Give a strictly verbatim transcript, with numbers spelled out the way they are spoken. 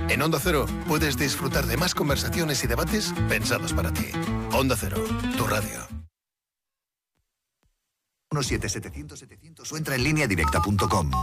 En Onda Cero puedes disfrutar de más conversaciones y debates pensados para ti. Onda Cero, tu radio. uno siete siete cero cero setecientos o entra en línea directa punto com.